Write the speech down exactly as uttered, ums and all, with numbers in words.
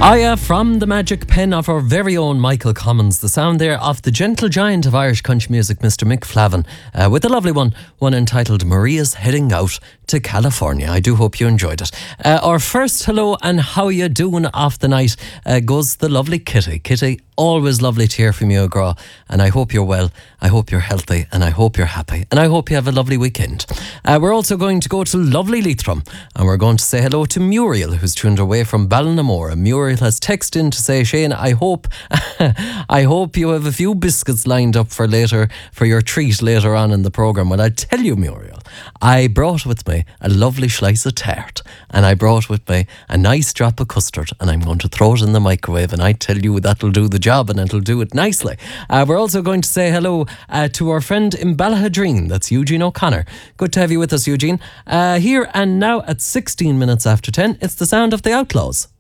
Aya from the magic pen of our very own Michael Commons. The sound there of the gentle giant of Irish country music, Mister Mick Flavin, uh, with a lovely one, one entitled Maria's Heading Out to California. I do hope you enjoyed it. Uh, our first hello and how you doing off the night uh, goes to the lovely Kitty. Kitty, always lovely to hear from you, girl, and I hope you're well, I hope you're healthy, and I hope you're happy, and I hope you have a lovely weekend. Uh, we're also going to go to lovely Leitrim, and we're going to say hello to Muriel, who's tuned away from Ballinamore. And Muriel has texted in to say, Shane, I hope I hope you have a few biscuits lined up for later, for your treat later on in the programme. Well, I tell you, Muriel, I brought with me a lovely slice of tart, and I brought with me a nice drop of custard, and I'm going to throw it in the microwave, and I tell you that'll do the job, and it'll do it nicely. Uh, we're also going to say hello uh, to our friend in Ballahadreen. That's Eugene O'Connor. Good to have you with us, Eugene. Uh, here and now at sixteen minutes after ten, it's the sound of the Outlaws.